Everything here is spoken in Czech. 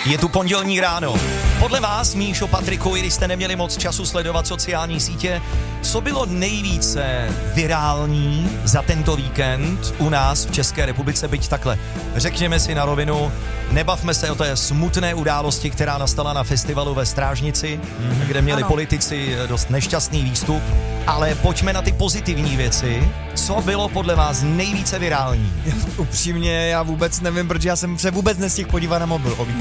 Je tu pondělní ráno. Podle vás, Míšo, Patriku, i když jste neměli moc času sledovat sociální sítě, co bylo nejvíce virální za tento víkend u nás v České republice, byť takhle. Řekněme si na rovinu, nebavme se o té smutné události, která nastala na festivalu ve Strážnici, kde měli politici dost nešťastný výstup, ale pojďme na ty pozitivní věci. Co bylo podle vás nejvíce virální? Upřímně, já vůbec nevím, protože já jsem se vůbec nestihl podívat na mobil.